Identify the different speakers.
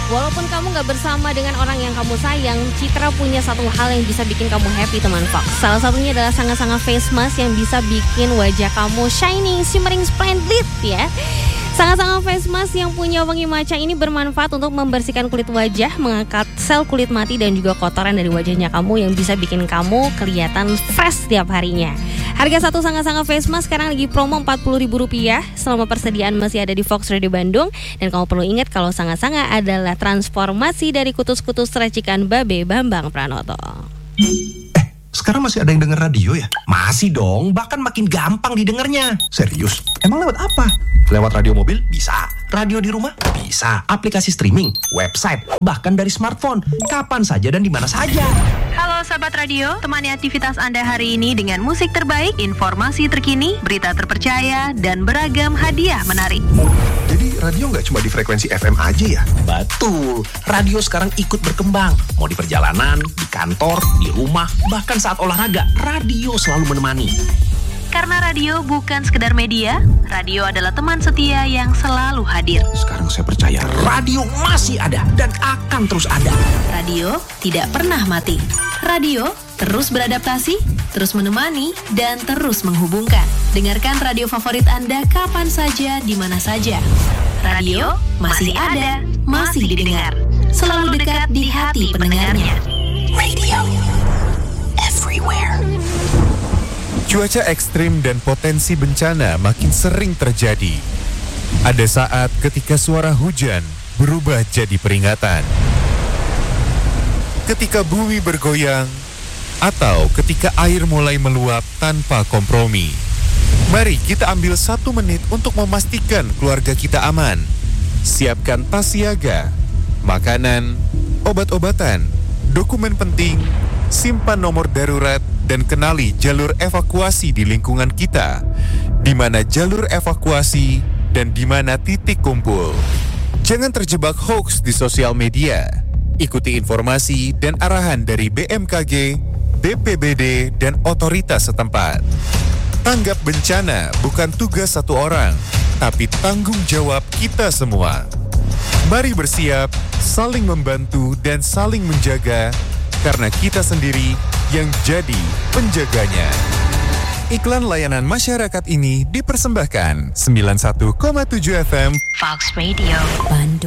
Speaker 1: Walaupun kamu gak bersama dengan orang yang kamu sayang, Citra punya satu hal yang bisa bikin kamu happy teman Fox. Salah satunya adalah sangat-sangat face mask yang bisa bikin wajah kamu shining, shimmering, splendid ya. Sangat-sangat face mask yang punya wangi matcha ini bermanfaat untuk membersihkan kulit wajah, mengangkat sel kulit mati dan juga kotoran dari wajahnya kamu yang bisa bikin kamu kelihatan fresh setiap harinya. Harga satu sangat-sangat face mask sekarang lagi promo Rp40.000 selama persediaan masih ada di Fox Radio Bandung. Dan kamu perlu ingat kalau sangat-sangat adalah transformasi dari kutus-kutus racikan Babe Bambang Pranoto.
Speaker 2: Sekarang masih ada yang denger radio ya? Masih dong, bahkan makin gampang didengarnya. Serius? Emang lewat apa? Lewat radio mobil? Bisa. Radio di rumah? Bisa. Aplikasi streaming, website, bahkan dari smartphone. Kapan saja dan di mana saja.
Speaker 3: Halo sahabat radio, temani aktivitas Anda hari ini dengan musik terbaik, informasi terkini, berita terpercaya, dan beragam hadiah menarik.
Speaker 2: Jadi radio nggak cuma di frekuensi FM aja ya? Betul, radio sekarang ikut berkembang. Mau di perjalanan, di kantor, di rumah, bahkan saat olahraga, radio selalu menemani.
Speaker 3: Karena radio bukan sekedar media, radio adalah teman setia yang selalu hadir.
Speaker 2: Sekarang saya percaya radio masih ada dan akan terus ada.
Speaker 3: Radio tidak pernah mati. Radio terus beradaptasi, terus menemani, dan terus menghubungkan. Dengarkan radio favorit Anda kapan saja, di mana saja. Radio masih ada, masih didengar. Selalu dekat di hati pendengarnya. Radio everywhere.
Speaker 4: Cuaca ekstrim dan potensi bencana makin sering terjadi. Ada saat ketika suara hujan berubah jadi peringatan. Ketika bumi bergoyang, atau ketika air mulai meluap tanpa kompromi. Mari kita ambil 1 menit untuk memastikan keluarga kita aman. Siapkan tas siaga, makanan, obat-obatan, dokumen penting, simpan nomor darurat, dan kenali jalur evakuasi di lingkungan kita, di mana jalur evakuasi dan di mana titik kumpul. Jangan terjebak hoax di sosial media. Ikuti informasi dan arahan dari BMKG, BPBD, dan otoritas setempat. Tanggap bencana bukan tugas satu orang, tapi tanggung jawab kita semua. Mari bersiap, saling membantu, dan saling menjaga, karena kita sendiri yang jadi penjaganya. Iklan layanan masyarakat ini dipersembahkan 91,7 FM
Speaker 3: Fox Radio Bandung.